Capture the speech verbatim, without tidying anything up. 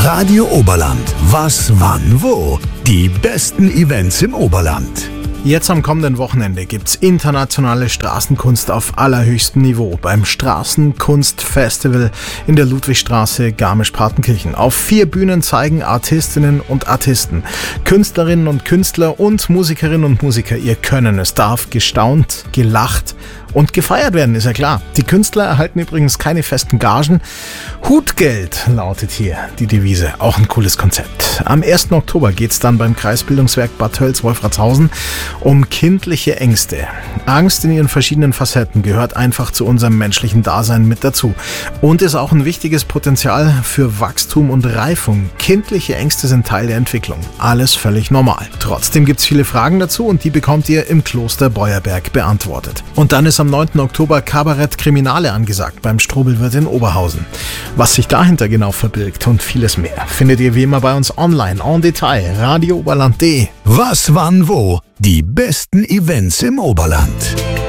Radio Oberland. Was, wann, wo? Die besten Events im Oberland. Jetzt am kommenden Wochenende gibt's internationale Straßenkunst auf allerhöchstem Niveau beim Straßenkunstfestival in der Ludwigstraße Garmisch-Partenkirchen. Auf vier Bühnen zeigen Artistinnen und Artisten, Künstlerinnen und Künstler und Musikerinnen und Musiker ihr Können. Es darf gestaunt, gelacht und gefeiert werden, ist ja klar. Die Künstler erhalten übrigens keine festen Gagen. Hutgeld lautet hier die Devise. Auch ein cooles Konzept. Am ersten Oktober geht's dann beim Kreisbildungswerk Bad Tölz-Wolfratshausen um kindliche Ängste. Angst in ihren verschiedenen Facetten gehört einfach zu unserem menschlichen Dasein mit dazu und ist auch ein wichtiges Potenzial für Wachstum und Reifung. Kindliche Ängste sind Teil der Entwicklung. Alles völlig normal. Trotzdem gibt's viele Fragen dazu und die bekommt ihr im Kloster Beuerberg beantwortet. Und dann ist am neunten Oktober Kabarett Kriminale angesagt beim Strobelwirt in Oberhausen. Was sich dahinter genau verbirgt und vieles mehr, findet ihr wie immer bei uns online, en Detail, radio oberland punkt de. Was, wann, wo? Die besten Events im Oberland.